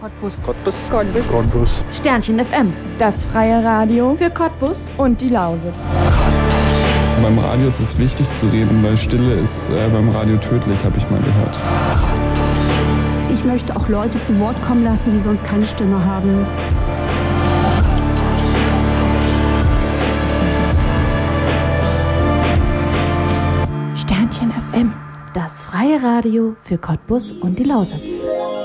Cottbus. Cottbus. Cottbus. Cottbus. Sternchen FM, das freie Radio für Cottbus und die Lausitz. Beim Radio ist es wichtig zu reden, weil Stille ist beim Radio tödlich, habe ich mal gehört. Ich möchte auch Leute zu Wort kommen lassen, die sonst keine Stimme haben. Sternchen FM, das freie Radio für Cottbus und die Lausitz.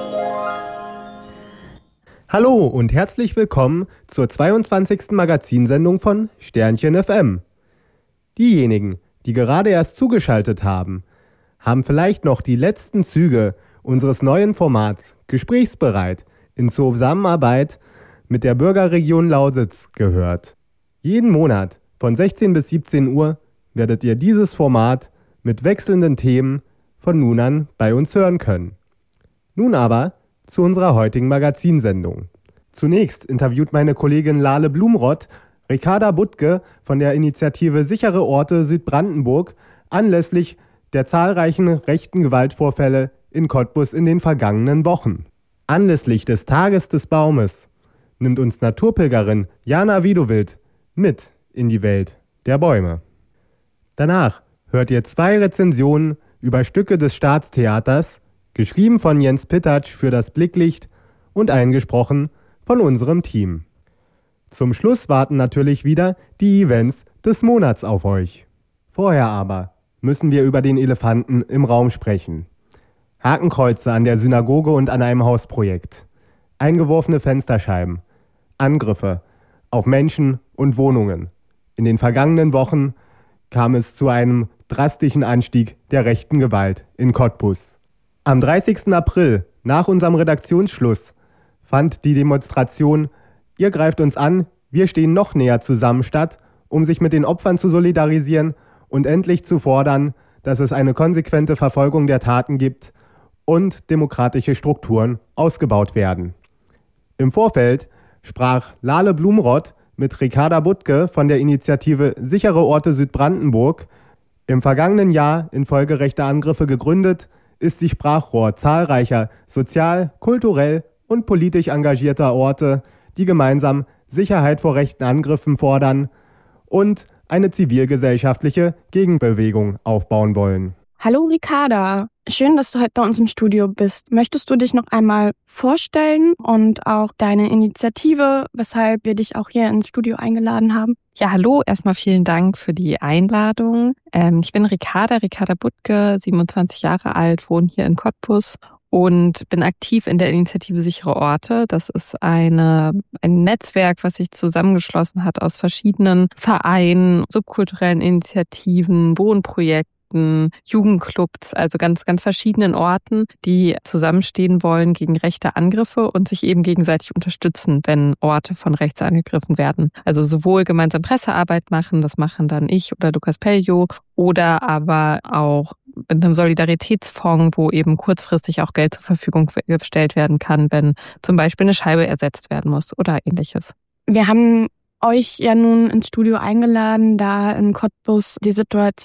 Hallo und herzlich willkommen zur 22. Magazinsendung von Sternchen FM. Diejenigen, die gerade erst zugeschaltet haben, haben vielleicht noch die letzten Züge unseres neuen Formats Gesprächsbereit in Zusammenarbeit mit der Bürgerregion Lausitz gehört. Jeden Monat von 16 bis 17 Uhr werdet ihr dieses Format mit wechselnden Themen von nun an bei uns hören können. Nun aber zu unserer heutigen Magazinsendung. Zunächst interviewt meine Kollegin Lale Blumroth Ricarda Butke von der Initiative Sichere Orte Südbrandenburg anlässlich der zahlreichen rechten Gewaltvorfälle in Cottbus in den vergangenen Wochen. Anlässlich des Tages des Baumes nimmt uns Naturpilgerin Jana Widowild mit in die Welt der Bäume. Danach hört ihr 2 Rezensionen über Stücke des Staatstheaters, geschrieben von Jens Pittatsch für das Blicklicht und eingesprochen von unserem Team. Zum Schluss warten natürlich wieder die Events des Monats auf euch. Vorher aber müssen wir über den Elefanten im Raum sprechen. Hakenkreuze an der Synagoge und an einem Hausprojekt. Eingeworfene Fensterscheiben. Angriffe auf Menschen und Wohnungen. In den vergangenen Wochen kam es zu einem drastischen Anstieg der rechten Gewalt in Cottbus. Am 30. April, nach unserem Redaktionsschluss, fand die Demonstration Ihr greift uns an, wir stehen noch näher zusammen statt, um sich mit den Opfern zu solidarisieren und endlich zu fordern, dass es eine konsequente Verfolgung der Taten gibt und demokratische Strukturen ausgebaut werden. Im Vorfeld sprach Lale Blumroth mit Ricarda Butke von der Initiative Sichere Orte Südbrandenburg. Im vergangenen Jahr infolge rechter Angriffe gegründet, ist sie Sprachrohr zahlreicher sozial, kulturell und politisch engagierter Orte, die gemeinsam Sicherheit vor rechten Angriffen fordern und eine zivilgesellschaftliche Gegenbewegung aufbauen wollen. Hallo Ricarda, schön, dass du heute bei uns im Studio bist. Möchtest du dich noch einmal vorstellen und auch deine Initiative, weshalb wir dich auch hier ins Studio eingeladen haben? Ja, hallo, erstmal vielen Dank für die Einladung. Ich bin Ricarda Butke, 27 Jahre alt, wohne hier in Cottbus und bin aktiv in der Initiative Sichere Orte. Das ist ein Netzwerk, was sich zusammengeschlossen hat aus verschiedenen Vereinen, subkulturellen Initiativen, Wohnprojekten, Jugendclubs, also ganz, ganz verschiedenen Orten, die zusammenstehen wollen gegen rechte Angriffe und sich eben gegenseitig unterstützen, wenn Orte von rechts angegriffen werden. Also sowohl gemeinsam Pressearbeit machen, das machen dann ich oder Lukas Peljo, oder aber auch mit einem Solidaritätsfonds, wo eben kurzfristig auch Geld zur Verfügung gestellt werden kann, wenn zum Beispiel eine Scheibe ersetzt werden muss oder ähnliches. Wir haben euch ja nun ins Studio eingeladen, da in Cottbus die Situation